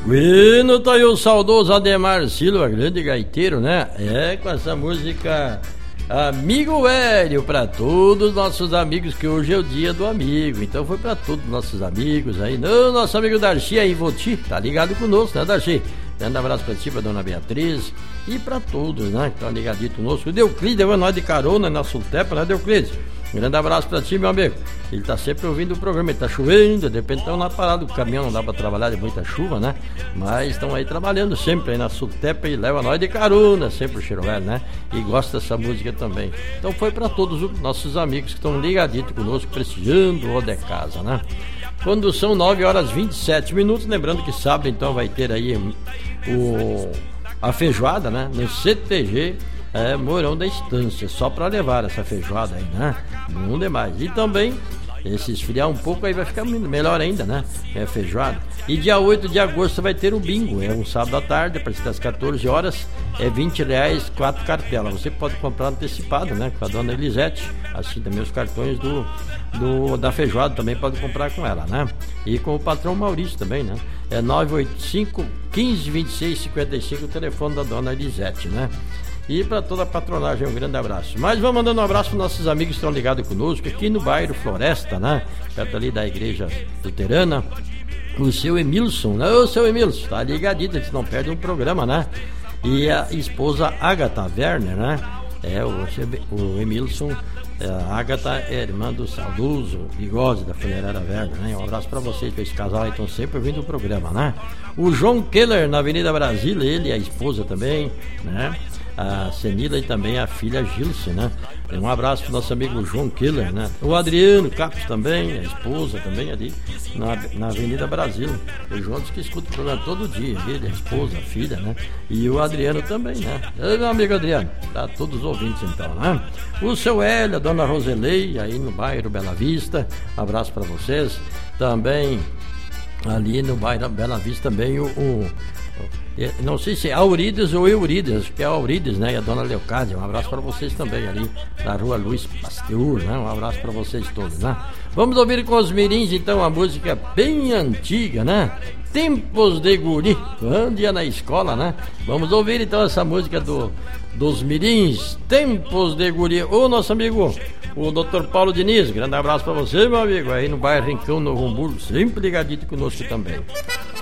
Bueno, tá aí o saudoso Ademar Silva, grande gaiteiro, né? Com essa música Amigo Velho, pra todos os nossos amigos, que hoje é o dia do amigo. Então foi pra todos os nossos amigos aí. Não, nosso amigo Darcy aí, Voti, tá ligado conosco, né, Darcy? Grande abraço pra ti, pra dona Beatriz e pra todos, né, que estão ligadinhos conosco. O Deuclides levando nós de carona na Sultepa, né, Deuclides? Grande abraço pra ti, meu amigo. Ele tá sempre ouvindo o programa, ele tá chovendo, de repente estão lá parados, o caminhão não dá pra trabalhar de muita chuva, né? Mas estão aí trabalhando sempre aí na Sultepa e leva nós de carona, sempre o Cheiro Velho, né? E gosta dessa música também. Então foi pra todos os nossos amigos que estão ligaditos conosco, prestigiando o de casa, né? Quando são 9h27, lembrando que sábado então vai ter aí a feijoada, né? No CTG Mourão da Estância, só para levar essa feijoada aí, né? Não demais. E também, se esfriar um pouco aí vai ficar melhor ainda, né? Feijoada. E dia 8 de agosto vai ter o bingo, um sábado à tarde, a partir das 14 horas, R$20, 4 cartelas. Você pode comprar antecipado, né? Com a dona Elisete, assim também os cartões da feijoada também pode comprar com ela, né? E com o patrão Maurício também, né? 985 1526 55, o telefone da dona Elisete, né? E para toda a patronagem, um grande abraço. Mas vamos mandando um abraço para nossos amigos que estão ligados conosco aqui no bairro Floresta, né? Perto ali da igreja luterana. O seu Emilson, né? O seu Emilson, tá ligadito, a gente não perde um programa, né? E a esposa Agatha Werner, né? O Emilson, a Agatha é irmã do saudoso Bigode da funerária Werner, né? Um abraço para vocês, esse casal aí estão sempre ouvindo o programa, né? O João Keller na Avenida Brasília, ele e a esposa também, né? A Senila e também a filha Gilce, né? Um abraço pro nosso amigo João Keller, né? O Adriano Capos também, a esposa também ali na Avenida Brasil. O João diz que escuta o programa todo dia, ele, a esposa, a filha, né? E o Adriano também, né? Meu amigo Adriano, tá todos os ouvintes então, né? O seu Hélio, a dona Roselei, aí no bairro Bela Vista, abraço para vocês. Também ali no bairro Bela Vista também não sei se é Aurides ou Eurides, acho que é Aurides, né? E a dona Leocádia, um abraço para vocês também ali na rua Luiz Pasteur, né? Um abraço para vocês todos, né? Vamos ouvir com os mirins então a música bem antiga, né? Tempos de Guri, quando ia na escola, né? Vamos ouvir então essa música dos mirins, Tempos de Guri. O nosso amigo, o Dr. Paulo Diniz, grande abraço para você, meu amigo, aí no bairro Rincão, Novo Hamburgo, sempre ligadito conosco também.